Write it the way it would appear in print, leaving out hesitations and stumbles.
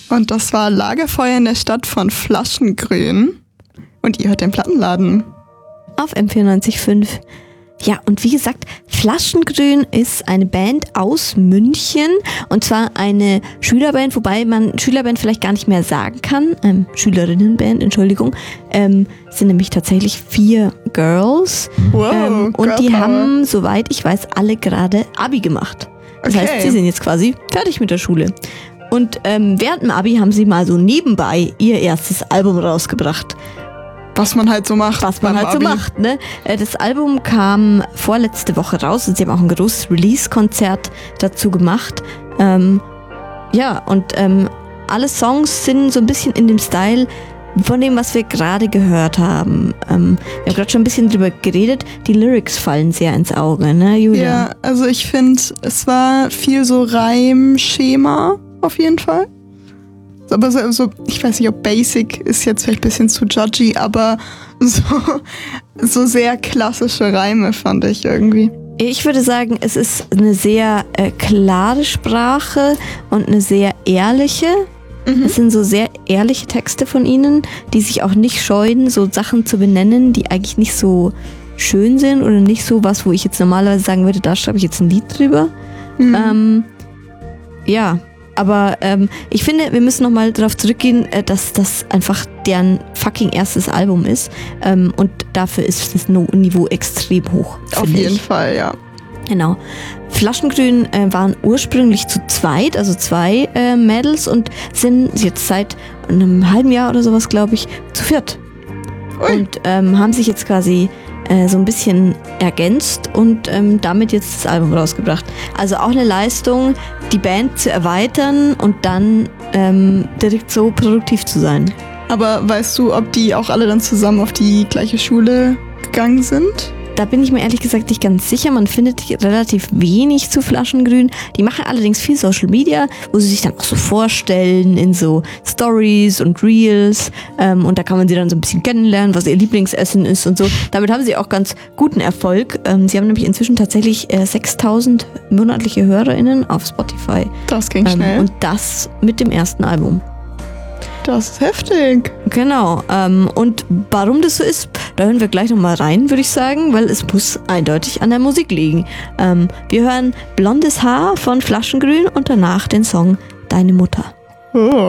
Und das war Lagerfeuer in der Stadt von Flaschengrün. Und ihr hört den Plattenladen. Auf M94.5. Ja, und wie gesagt, Flaschengrün ist eine Band aus München. Und zwar eine Schülerband, wobei man Schülerband vielleicht gar nicht mehr sagen kann. Schülerinnenband, Entschuldigung. Sind nämlich tatsächlich 4 Girls. Wow, und die haben, soweit ich weiß, alle gerade Abi gemacht. Das heißt, sie sind jetzt quasi fertig mit der Schule. Und während dem Abi haben sie mal so nebenbei ihr erstes Album rausgebracht. Was man halt so macht. Was man halt so macht, ne? Das Album kam vorletzte Woche raus und sie haben auch ein großes Release-Konzert dazu gemacht. Ja, und alle Songs sind so ein bisschen in dem Style von dem, was wir gerade gehört haben. Wir haben gerade schon ein bisschen drüber geredet. Die Lyrics fallen sehr ins Auge, ne, Julia? Ja, also ich finde, es war viel so Reimschema auf jeden Fall. Aber so, ich weiß nicht, ob Basic ist jetzt vielleicht ein bisschen zu judgy, aber so sehr klassische Reime fand ich irgendwie. Ich würde sagen, es ist eine sehr klare Sprache und eine sehr ehrliche. Es sind so sehr ehrliche Texte von ihnen, die sich auch nicht scheuen, so Sachen zu benennen, die eigentlich nicht so schön sind oder nicht so was, wo ich jetzt normalerweise sagen würde, da schreibe ich jetzt ein Lied drüber. Ja, aber ich finde, wir müssen nochmal darauf zurückgehen, dass das einfach deren fucking erstes Album ist. Und dafür ist das Niveau extrem hoch. Auf jeden Fall, ja. Genau. Flaschengrün waren ursprünglich zu zweit, also 2 Mädels, und sind jetzt seit einem halben Jahr oder sowas, glaube ich, zu 4. Ui. Und haben sich jetzt quasi so ein bisschen ergänzt und damit jetzt das Album rausgebracht. Also auch eine Leistung, die Band zu erweitern und dann direkt so produktiv zu sein. Aber weißt du, ob die auch alle dann zusammen auf die gleiche Schule gegangen sind? Da bin ich mir ehrlich gesagt nicht ganz sicher. Man findet relativ wenig zu Flaschengrün. Die machen allerdings viel Social Media, wo sie sich dann auch so vorstellen in so Stories und Reels. Und da kann man sie dann so ein bisschen kennenlernen, was ihr Lieblingsessen ist und so. Damit haben sie auch ganz guten Erfolg. Sie haben nämlich inzwischen tatsächlich 6.000 monatliche HörerInnen auf Spotify. Das ging schnell. Und das mit dem ersten Album. Das ist heftig. Genau. Und warum das so ist, da hören wir gleich nochmal rein, würde ich sagen, weil es muss eindeutig an der Musik liegen. Wir hören Blondes Haar von Flaschengrün und danach den Song Deine Mutter. Oh.